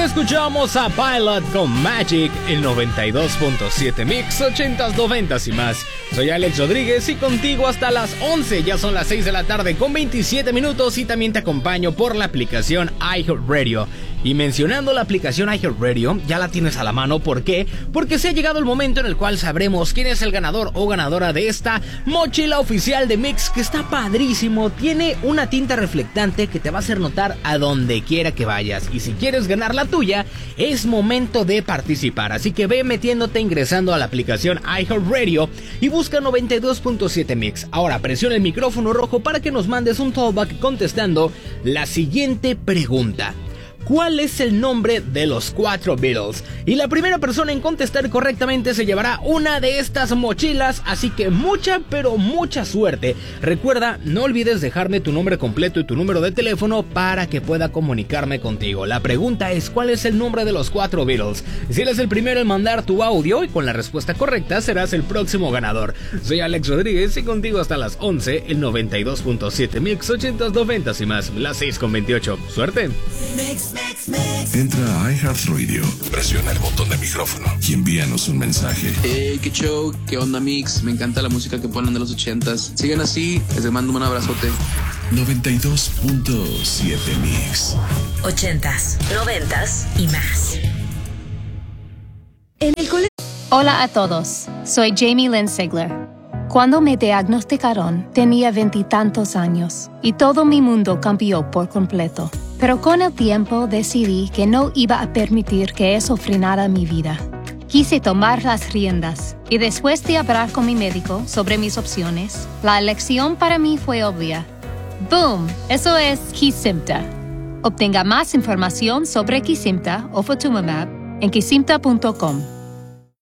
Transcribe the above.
Escuchamos a Pilot con Magic, el 92.7 Mix, 80s, 90s y más. Soy Alex Rodríguez y contigo hasta las 11. Ya son las 6 de la tarde con 27 minutos y también te acompaño por la aplicación iHeartRadio. Y mencionando la aplicación iHeartRadio, ya la tienes a la mano. ¿Por qué? Porque se ha llegado el momento en el cual sabremos quién es el ganador o ganadora de esta mochila oficial de Mix, que está padrísimo. Tiene una tinta reflectante que te va a hacer notar a donde quiera que vayas. Y si quieres ganar la tuya, es momento de participar. Así que ve metiéndote ingresando a la aplicación iHeartRadio y busca 92.7 Mix. Ahora presiona el micrófono rojo para que nos mandes un talkback contestando la siguiente pregunta: ¿cuál es el nombre de los 4 Beatles? Y la primera persona en contestar correctamente se llevará una de estas mochilas, así que mucha, pero mucha suerte. Recuerda, no olvides dejarme tu nombre completo y tu número de teléfono para que pueda comunicarme contigo. La pregunta es: ¿cuál es el nombre de los 4 Beatles? Si eres el primero en mandar tu audio y con la respuesta correcta, serás el próximo ganador. Soy Alex Rodríguez y contigo hasta las 11, el 92.7 Mix, 80s, 90s y más, las 6:28. ¡Suerte! Entra a iHeartRadio, presiona el botón de micrófono y envíanos un mensaje. Hey, qué show, qué onda Mix, me encanta la música que ponen de los 80s. Sigan así, les mando un abrazote. 92.7 Mix. 80s, 90s y más. En el colegio. Hola a todos, soy Jamie Lynn Sigler. Cuando me diagnosticaron, tenía 20 y tantos años y todo mi mundo cambió por completo. Pero con el tiempo decidí que no iba a permitir que eso frenara mi vida. Quise tomar las riendas y después de hablar con mi médico sobre mis opciones, la elección para mí fue obvia. ¡Boom! Eso es Kesimpta. Obtenga más información sobre Kesimpta o Ofatumumab en kesimpta.com.